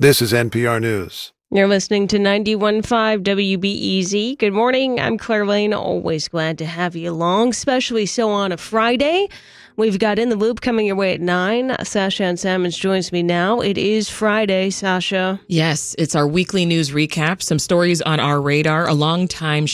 This is NPR News. You're listening to 91.5 WBEZ. Good morning. I'm Claire Lane. Always glad to have you along, especially so on a Friday. We've got In the Loop coming your way at 9. Sasha Ann Salmons joins me now. It is Friday, Sasha. Yes, it's our weekly news recap. Some stories on our radar. A longtime